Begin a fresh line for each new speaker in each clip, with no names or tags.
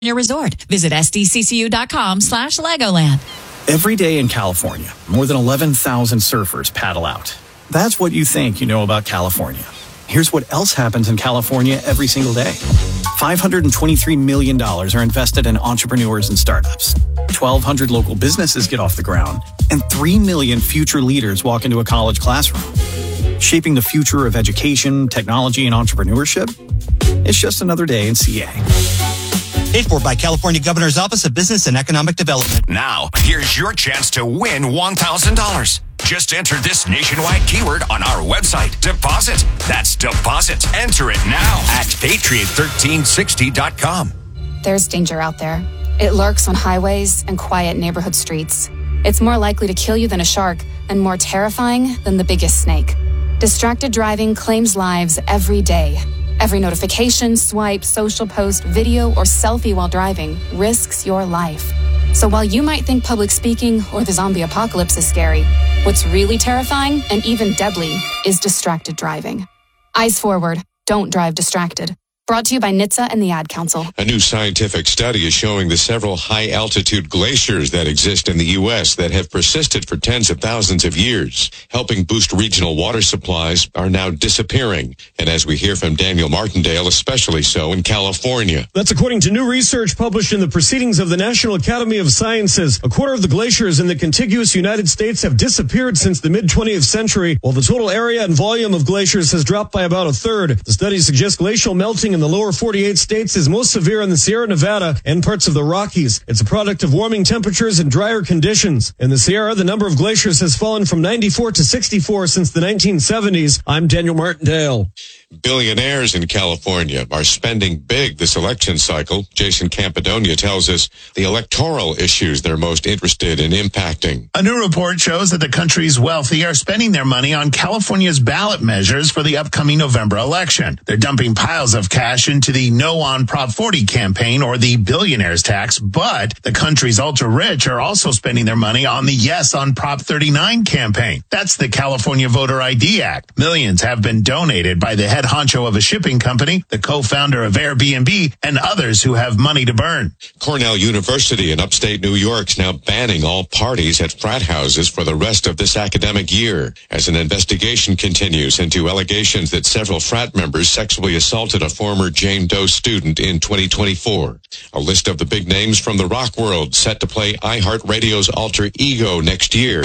Resort. Visit sdccu.com/Legoland.
Every day in California, more than 11,000 surfers paddle out. That's what you think you know about California. Here's what else happens in California every single day. $523 million are invested in entrepreneurs and startups. 1,200 local businesses get off the ground, and 3 million future leaders walk into a college classroom. Shaping the future of education, technology, and entrepreneurship? It's just another day in CA.
Paid for by California Governor's Office of Business and Economic Development.
Now, here's your chance to win $1,000. Just enter this nationwide keyword on our website. Deposit. That's deposit. Enter it now at Patriot1360.com.
There's danger out there. It lurks on highways and quiet neighborhood streets. It's more likely to kill you than a shark and more terrifying than the biggest snake. Distracted driving claims lives every day. Every notification, swipe, social post, video, or selfie while driving risks your life. So while you might think public speaking or the zombie apocalypse is scary, what's really terrifying and even deadly is distracted driving. Eyes forward. Don't drive distracted. Brought to you by NHTSA and the Ad Council.
A new scientific study is showing the several high-altitude glaciers that exist in the U.S. that have persisted for tens of thousands of years, helping boost regional water supplies, are now disappearing. And as we hear from Daniel Martindale, especially so in California.
That's according to new research published in the Proceedings of the National Academy of Sciences. A quarter of the glaciers in the contiguous United States have disappeared since the mid-20th century, while the total area and volume of glaciers has dropped by about a third. The study suggests glacial melting in the lower 48 states is most severe in the Sierra Nevada and parts of the Rockies. It's a product of warming temperatures and drier conditions. In the Sierra, the number of glaciers has fallen from 94 to 64 since the 1970s. I'm Daniel Martindale.
Billionaires in California are spending big this election cycle. Jason Campidonia tells us the electoral issues they're most interested in impacting.
A new report shows that the country's wealthy are spending their money on California's ballot measures for the upcoming November election. They're dumping piles of cash into the No on Prop 40 campaign or the billionaire's tax, but the country's ultra-rich are also spending their money on the Yes on Prop 39 campaign. That's the California Voter ID Act. Millions have been donated by the head honcho of a shipping company, the co-founder of Airbnb, and others who have money to burn.
Cornell University in upstate New York's now banning all parties at frat houses for the rest of this academic year, as an investigation continues into allegations that several frat members sexually assaulted a former Jane Doe student in 2024. A list of the big names from the rock world set to play iHeartRadio's Alter Ego next year.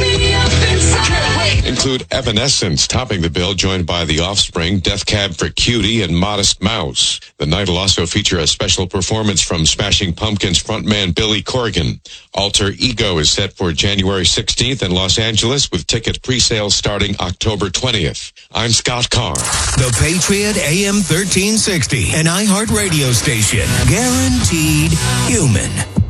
Include Evanescence topping the bill, joined by The Offspring, Death Cab for Cutie, and Modest Mouse. The night will also feature a special performance from Smashing Pumpkins frontman Billy Corgan. Alter Ego is set for January 16th in Los Angeles, with ticket pre-sales starting October 20th. I'm Scott Carr.
The Patriot AM 1360, an iHeart radio station, guaranteed human.